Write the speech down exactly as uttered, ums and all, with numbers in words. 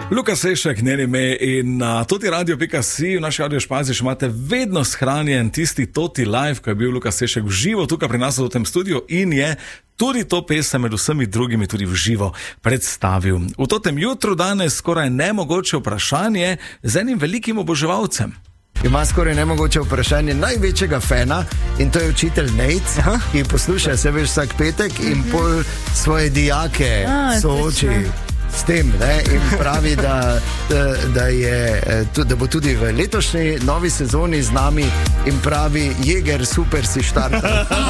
Luka Sešek, njen ime in na toti radio pika si v naši radio špazi še imate vedno shranjen tisti toti live, ko je bil Luka Sešek v živo tukaj pri nas v tem studiu in je tudi to pesem med vsemi drugimi tudi v živo predstavil. V totem jutru danes skoraj nemogoče vprašanje z enim velikim oboževalcem. Ima skoraj nemogoče vprašanje največjega fena in to je učitelj Nate, Aha. ki posluša se veš vsak petek in pol svoje dijake A, sooči s tem, ne? In pravi, da, da, da, je, da bo tudi v letošnji novi sezoni z nami in pravi, Jeger, super si štartal.